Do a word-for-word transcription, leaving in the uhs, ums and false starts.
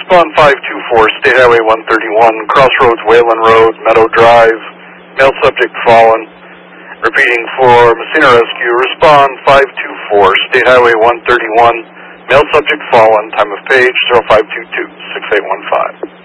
Respond five two four, State Highway one thirty-one, Crossroads, Wayland Road, Meadow Drive, male subject fallen. Repeating for Massena Rescue, respond five two four, State Highway one thirty-one, male subject fallen, time of page zero five two two, six eight one five.